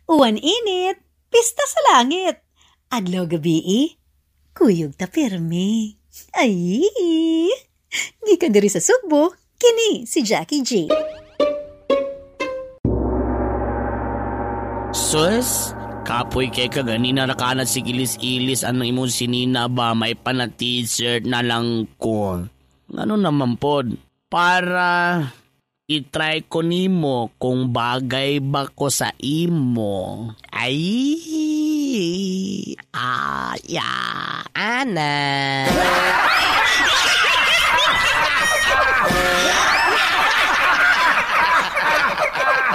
Uwan init, pista sa langit. Adlaw gabi, kuyog ta pirmi. Ay, gikan diri sa Sugbo, kini si Jackie J. Sus, kapoy kay ka ganina nakanat si ilis-ilis anong imong sinina ba may pana-t-shirt na lang ko. Ano naman pod, para itry ko nimo kung bagay ba ko sa imo. Ay, ya, ana.